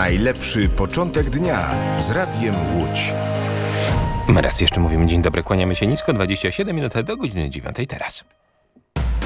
Najlepszy początek dnia z Radiem Łódź. Raz jeszcze mówimy dzień dobry, kłaniamy się nisko, 27 minut do godziny 9 teraz.